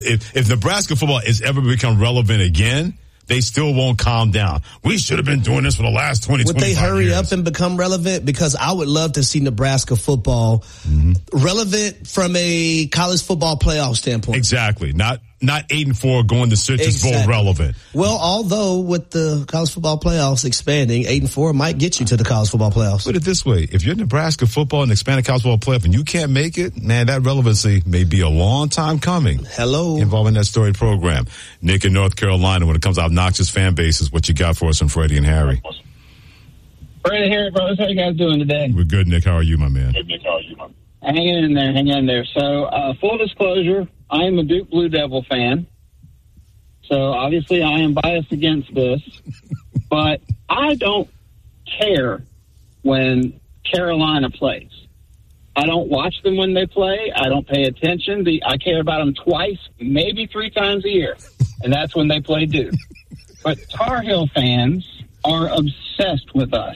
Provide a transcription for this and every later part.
If Nebraska football is ever become relevant again, they still won't calm down. We should have been doing this for the last 20, 25 years. Would they hurry up and become relevant? Because I would love to see Nebraska football relevant from a college football playoff standpoint. Exactly. Not 8-4 going to Citrus Bowl relevant. Well, although with the college football playoffs expanding, 8-4 might get you to the college football playoffs. Put it this way. If you're Nebraska football and expanded college football playoff and you can't make it, man, that relevancy may be a long time coming. Hello. Involving that storied program. Nick in North Carolina, when it comes to obnoxious fan bases, what you got for us from Freddie and Harry? Freddie and Harry, brothers, how you guys doing today? We're good, Nick. How are you, my man? Good, Nick. How are you, my man? Hanging in there. So, full disclosure, I am a Duke Blue Devil fan. So, obviously, I am biased against this. But I don't care when Carolina plays. I don't watch them when they play. I don't pay attention. I care about them twice, maybe 3 times a year. And that's when they play Duke. But Tar Heel fans are obsessed with us.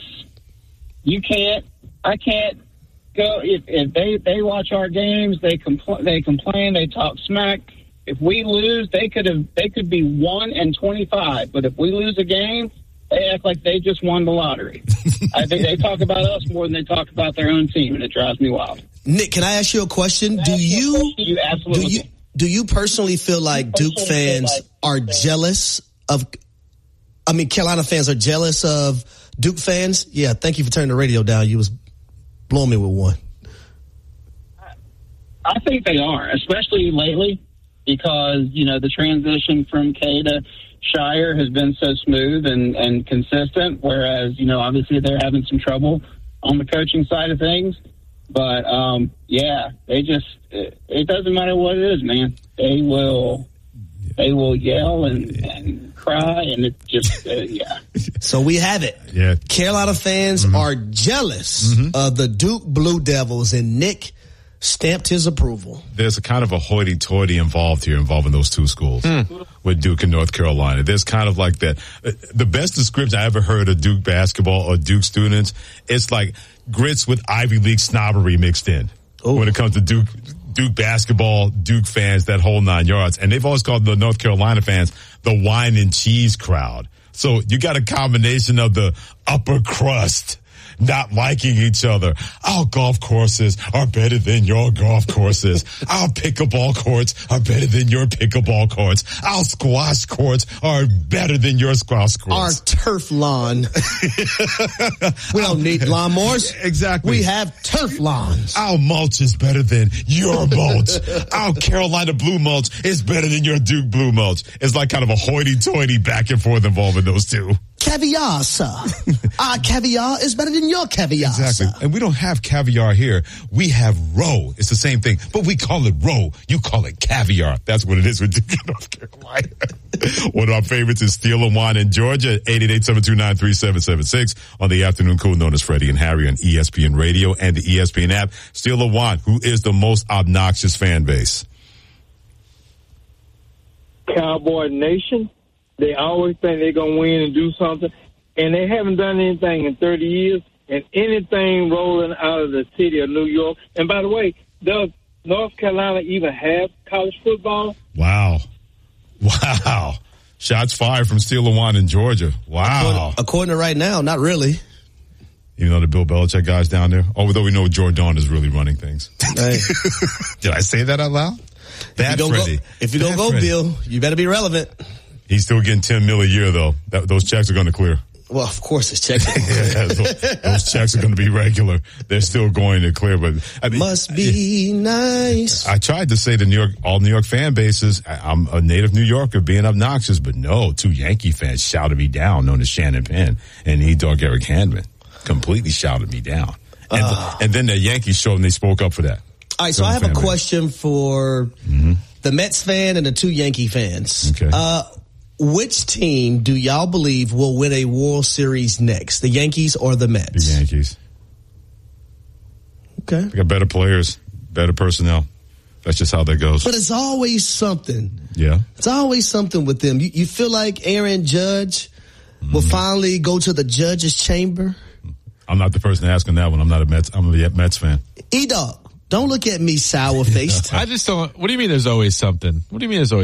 I can't go, if they watch our games, they complain, they talk smack. If we lose, they could be 1-25, but if we lose a game, they act like they just won the lottery. I think they talk about us more than they talk about their own team, and it drives me wild. Nick, can I ask you a question? Do you personally feel like Duke fans are jealous of, Carolina fans are jealous of Duke fans? Yeah, thank you for turning the radio down. You was blowing me with one. I think they are, especially lately, because, the transition from K to Shire has been so smooth and consistent, whereas, obviously they're having some trouble on the coaching side of things. But, it doesn't matter what it is, man. They will yell and cry, and it just, So we have it. Yeah. Carolina fans are jealous of the Duke Blue Devils, and Nick stamped his approval. There's a kind of a hoity-toity involving those two schools with Duke and North Carolina. There's kind of like that. The best description I ever heard of Duke basketball or Duke students, it's like grits with Ivy League snobbery mixed in. When it comes to Duke basketball, Duke fans, that whole 9 yards. And they've always called the North Carolina fans the wine and cheese crowd. So you got a combination of the upper crust not liking each other. Our golf courses are better than your golf courses. Our pickleball courts are better than your pickleball courts. Our squash courts are better than your squash courts. Our turf lawn. We don't need lawnmowers. Exactly. We have turf lawns. Our mulch is better than your mulch. Our Carolina blue mulch is better than your Duke blue mulch. It's like kind of a hoity-toity back and forth involving those two. Caviar, sir. Our caviar is better than your caviar, exactly. Sir. And we don't have caviar here. We have roe. It's the same thing, but we call it roe. You call it caviar. That's what it is with North Carolina. One of our favorites is Steel and Wine in Georgia, 888-729-3776 on the afternoon cool known as Freddie and Harry on ESPN Radio and the ESPN app. Steel and Wine, who is the most obnoxious fan base? Cowboy Nation. They always think they're going to win and do something, and they haven't done anything in 30 years, and anything rolling out of the city of New York. And by the way, does North Carolina even have college football? Wow. Shots fired from Steel and Wine in Georgia. Wow. According to right now, not really. Even though the Bill Belichick guy's down there? Although we know Jordan is really running things. Hey. Did I say that out loud? If you don't go, Bill, you better be relevant. He's still getting $10 million a year, though. Those checks are going to clear. Well, of course it's checks. Those checks are going to be regular. They're still going to clear, but must be nice. I tried to say to all New York fan bases, I'm a native New Yorker being obnoxious, but no, 2 Yankee fans shouted me down, known as Shannon Penn and E-Dog Eric Handman, completely shouted me down. And then the Yankees showed and they spoke up for that. All right, so I have a question for the Mets fan and the 2 Yankee fans. Okay. Which team do y'all believe will win a World Series next, the Yankees or the Mets? The Yankees. Okay. They got better players, better personnel. That's just how that goes. But it's always something. Yeah. It's always something with them. You feel like Aaron Judge will finally go to the judge's chamber? I'm not the person asking that one. I'm not a Mets. I'm a Mets fan. E-Dog. Don't look at me sour-faced. I just don't. What do you mean there's always something? What do you mean there's always